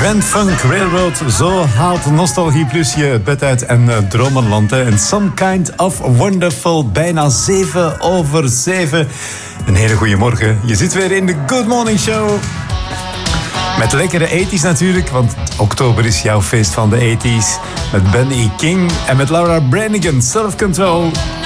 Grand Funk Railroad, zo haalt Nostalgie Plus je het bed uit en dromenland. Hè. En Some Kind of Wonderful, bijna 7:07. Een hele goede morgen. Je zit weer in de Good Morning Show. Met lekkere 80's natuurlijk, want oktober is jouw feest van de 80's. Met Ben E. King en met Laura Branigan, Self Control.